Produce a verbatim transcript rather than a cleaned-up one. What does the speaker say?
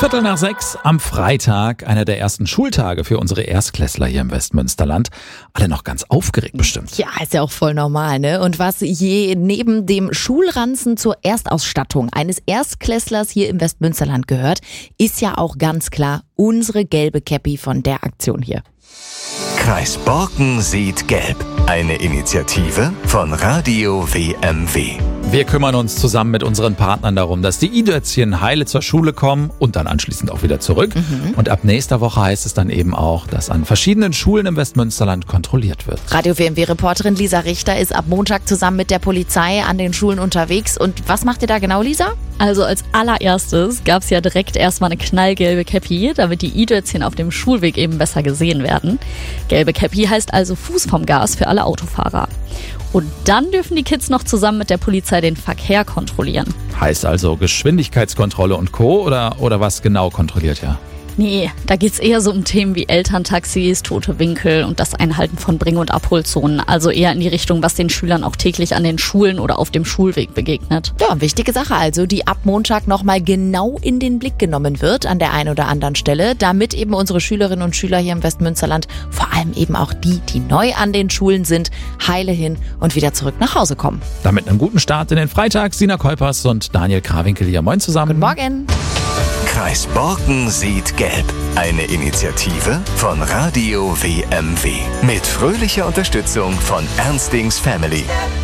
Viertel nach sechs am Freitag, einer der ersten Schultage für unsere Erstklässler hier im Westmünsterland. Alle noch ganz aufgeregt bestimmt. Ja, ist ja auch voll normal, ne? Und was je neben dem Schulranzen zur Erstausstattung eines Erstklässlers hier im Westmünsterland gehört, ist ja auch ganz klar unsere gelbe Käppi von der Aktion hier. Kreis Borken sieht gelb. Eine Initiative von Radio W M W. Wir kümmern uns zusammen mit unseren Partnern darum, dass die i-Dötzchen heile zur Schule kommen und dann anschließend auch wieder zurück. Mhm. Und ab nächster Woche heißt es dann eben auch, dass an verschiedenen Schulen im Westmünsterland kontrolliert wird. Radio W M W-Reporterin Lisa Richter ist ab Montag zusammen mit der Polizei an den Schulen unterwegs. Und was macht ihr da genau, Lisa? Also als allererstes gab es ja direkt erstmal eine knallgelbe Käppi, damit die i-Dötzchen auf dem Schulweg eben besser gesehen werden. Gelbe Käppi heißt also Fuß vom Gas für alle Autofahrer. Und dann dürfen die Kids noch zusammen mit der Polizei den Verkehr kontrollieren. Heißt also Geschwindigkeitskontrolle und Co. oder, oder was genau kontrolliert ihr? Nee, da geht's eher so um Themen wie Elterntaxis, tote Winkel und das Einhalten von Bring- und Abholzonen. Also eher in die Richtung, was den Schülern auch täglich an den Schulen oder auf dem Schulweg begegnet. Ja, wichtige Sache also, die ab Montag nochmal genau in den Blick genommen wird an der einen oder anderen Stelle, damit eben unsere Schülerinnen und Schüler hier im Westmünsterland, vor allem eben auch die, die neu an den Schulen sind, heile hin und wieder zurück nach Hause kommen. Damit einen guten Start in den Freitag. Sina Kolpers und Daniel Krawinkel hier. Moin zusammen. Guten Morgen. Kreis Borken sieht gelb. Eine Initiative von Radio W M W. Mit fröhlicher Unterstützung von Ernstings Family.